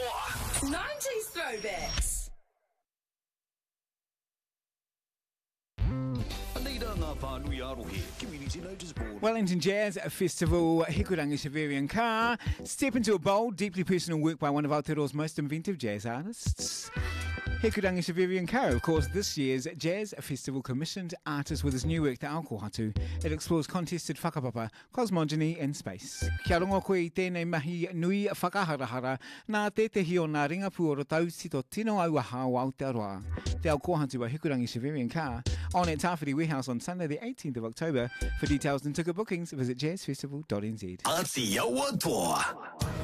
90s throwbacks. Wellington Jazz Festival, Hikurangi Severian Car. Step into a bold, deeply personal work by one of Aotearoa's most inventive jazz artists. Hikurangi Severian Car, of course, this year's Jazz Festival commissioned artist with his new work, Te Ao Kohatu. It explores contested whakapapa, cosmogony and space. Kia rongo koe I tēnei mahi nui whakaharahara, nā tētehi o nā ringapu o rotau sito tino auaha o Aotearoa. Te Ao Kohatu by Hikurangi Severian Car. On at Tawhiri Warehouse on Sunday the 18th of October. For details and ticket bookings, visit jazzfestival.nz.